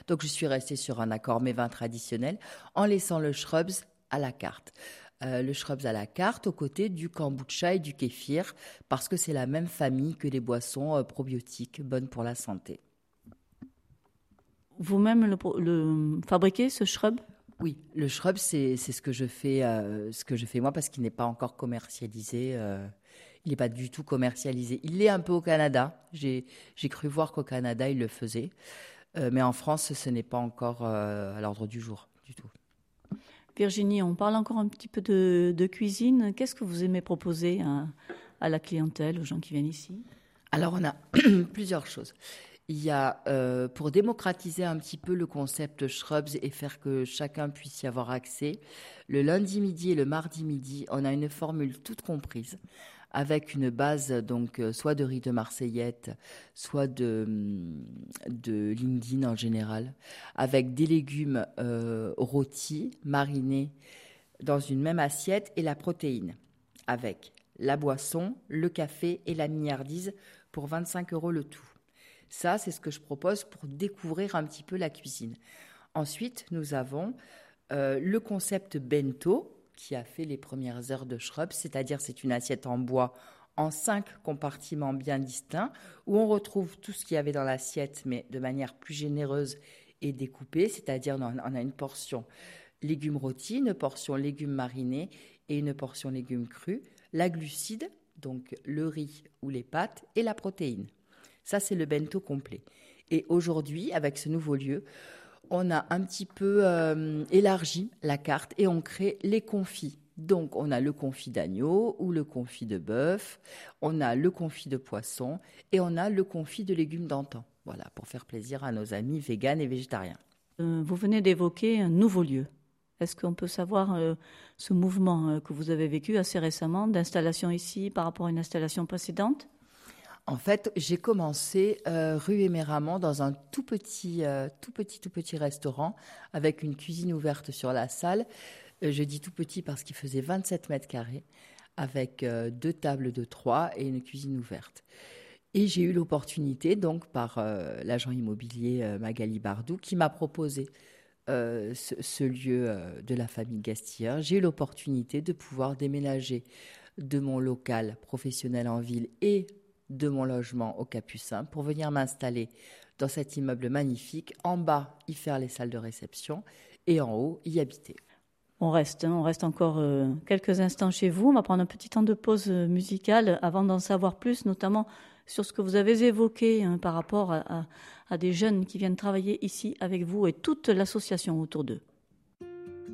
Donc je suis restée sur un accord mets-vins traditionnel en laissant le shrubs à la carte. Le shrubs à la carte aux côtés du kombucha et du kéfir parce que c'est la même famille que les boissons probiotiques bonnes pour la santé. Vous-même le fabriquez, ce shrub ? Oui, le shrub, c'est ce que je fais moi parce qu'il n'est pas encore commercialisé. Il n'est pas du tout commercialisé. Il l'est un peu au Canada. J'ai cru voir qu'au Canada, il le faisait. Mais en France, ce n'est pas encore à l'ordre du jour du tout. Virginie, on parle encore un petit peu de cuisine. Qu'est-ce que vous aimez proposer à la clientèle, aux gens qui viennent ici ? Alors, on a plusieurs choses. Il y a, pour démocratiser un petit peu le concept shrubs et faire que chacun puisse y avoir accès, le lundi midi et le mardi midi, on a une formule toute comprise avec une base donc soit de riz de marseillette, soit de linguine en général, avec des légumes rôtis, marinés dans une même assiette et la protéine, avec la boisson, le café et la mignardise pour 25 € le tout. Ça, c'est ce que je propose pour découvrir un petit peu la cuisine. Ensuite, nous avons le concept bento qui a fait les premières heures de shrub, c'est-à-dire c'est une assiette en bois en 5 compartiments bien distincts où on retrouve tout ce qu'il y avait dans l'assiette mais de manière plus généreuse et découpée, c'est-à-dire on a une portion légumes rôtis, une portion légumes marinés et une portion légumes crus, la glucide, donc le riz ou les pâtes et la protéine. Ça, c'est le bento complet. Et aujourd'hui, avec ce nouveau lieu, on a un petit peu élargi la carte et on crée les confits. Donc, on a le confit d'agneau ou le confit de bœuf, on a le confit de poisson et on a le confit de légumes d'antan. Voilà, pour faire plaisir à nos amis véganes et végétariens. Vous venez d'évoquer un nouveau lieu. Est-ce qu'on peut savoir ce mouvement que vous avez vécu assez récemment d'installation ici par rapport à une installation précédente ? En fait, j'ai commencé rue Éméramont dans un tout petit restaurant avec une cuisine ouverte sur la salle. Je dis tout petit parce qu'il faisait 27 mètres carrés avec 2 tables de 3 et une cuisine ouverte. Et j'ai eu l'opportunité, donc, par l'agent immobilier Magali Bardou, qui m'a proposé ce lieu de la famille Gastilleur. J'ai eu l'opportunité de pouvoir déménager de mon local professionnel en ville et de mon logement au Capucin pour venir m'installer dans cet immeuble magnifique, en bas y faire les salles de réception et en haut y habiter. On reste encore quelques instants chez vous. On va prendre un petit temps de pause musicale avant d'en savoir plus, notamment sur ce que vous avez évoqué par rapport à des jeunes qui viennent travailler ici avec vous et toute l'association autour d'eux.